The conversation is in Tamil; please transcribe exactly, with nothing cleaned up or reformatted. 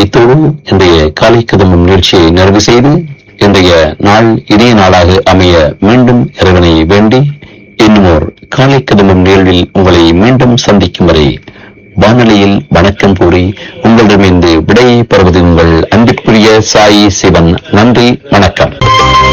இத்தோடு இன்றைய காலை கதம்பம் நிகழ்ச்சியை நிறைவு செய்து இன்றைய நாள் இனிய நாளாக அமைய மீண்டும் இறைவனை வேண்டி இன்னும் ஒரு காலை கதம்பம் நிகழ்வில் உங்களை மீண்டும் சந்திக்கும் வரை வானொலியில் வணக்கம் கூறி உங்களிடமிருந்து விடையை பெறுவது உங்கள் அன்பிற்குரிய சாயி சிவன். நன்றி, வணக்கம்.